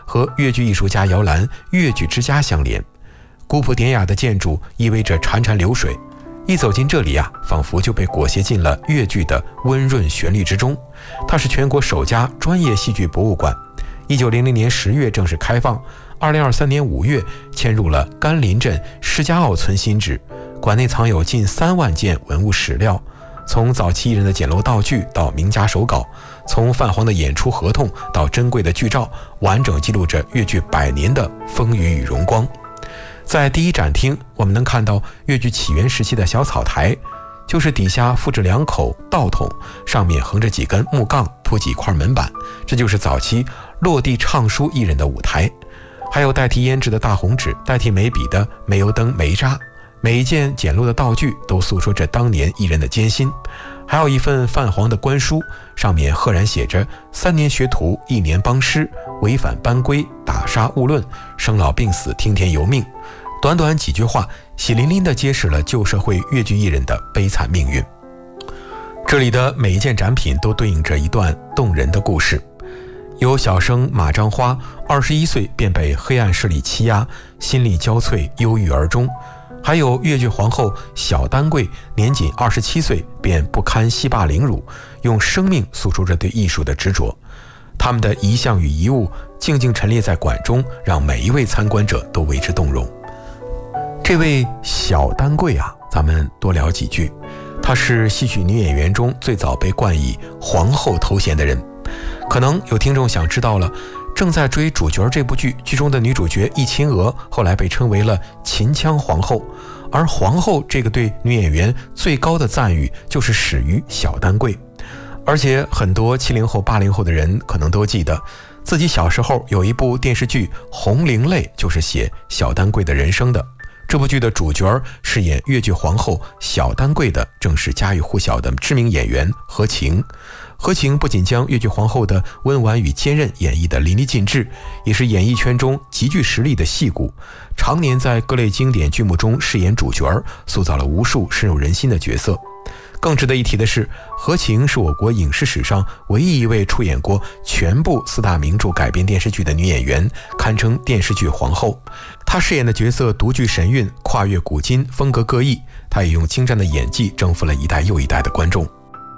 和越剧艺术家摇篮越剧之家相连。古朴典雅的建筑意味着潺潺流水，一走进这里仿佛就被裹挟进了越剧的温润旋律之中。它是全国首家专业戏剧博物馆，1900年10月正式开放，2023年5月迁入了甘霖镇施家坳村新址。馆内藏有近3万件文物史料，从早期艺人的简陋道具到名家手稿，从泛黄的演出合同到珍贵的剧照，完整记录着越剧100年的风雨与荣光。在第一展厅，我们能看到越剧起源时期的小草台，就是底下附着2口道筒，上面横着几根木杠，铺几块门板，这就是早期落地唱书艺人的舞台。还有代替胭脂的大红纸，代替眉笔的煤油灯煤渣，每一件简陋的道具都诉说着当年艺人的艰辛。还有一份泛黄的官书，上面赫然写着3年学徒1年帮师，违反班规打杀勿论，生老病死听天由命。短短几句话，血淋淋地揭示了旧社会越剧艺人的悲惨命运。这里的每一件展品都对应着一段动人的故事。有小生马章花21岁便被黑暗势力欺压，心力交瘁，忧郁而终。还有越剧皇后小丹桂，年仅27岁便不堪西坝凌辱，用生命诉说着对艺术的执着。他们的遗像与遗物静静陈列在馆中，让每一位参观者都为之动容。这位小丹桂咱们多聊几句。她是戏曲女演员中最早被冠以皇后头衔的人。可能有听众想知道了，正在追主角这部剧中的女主角易秦娥后来被称为了秦腔皇后，而皇后这个对女演员最高的赞誉就是始于小丹桂。而且很多70后80后的人可能都记得，自己小时候有一部电视剧《红伶泪》，就是写小丹桂的人生的。这部剧的主角饰演越剧皇后小丹桂的正是家喻户晓的知名演员何晴。何晴不仅将越剧皇后的温婉与坚韧演绎得淋漓尽致，也是演艺圈中极具实力的戏骨，常年在各类经典剧目中饰演主角，塑造了无数深入人心的角色。更值得一提的是，何晴是我国影视史上唯一一位出演过全部4大名著改编电视剧的女演员，堪称电视剧皇后。她饰演的角色独具神韵，跨越古今，风格各异。她也用精湛的演技征服了一代又一代的观众。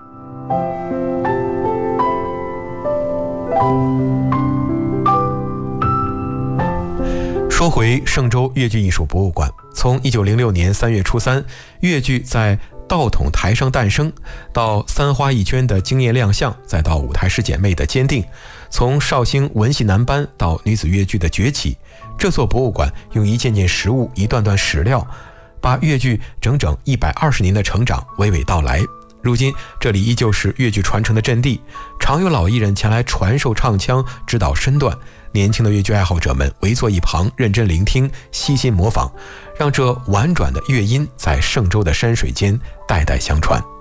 说回嵊州越剧艺术博物馆，从1906年3月初3，越剧在道筒台上诞生，到3花1娟的惊艳亮相，再到舞台师姐妹的坚定，从绍兴文戏男班到女子越剧的崛起，这座博物馆用一件件实物，一段段史料，把越剧整整120年的成长娓娓道来。如今这里依旧是越剧传承的阵地，常有老艺人前来传授唱腔，指导身段，年轻的越剧爱好者们围坐一旁，认真聆听，悉心模仿，让这婉转的乐音在嵊州的山水间代代相传。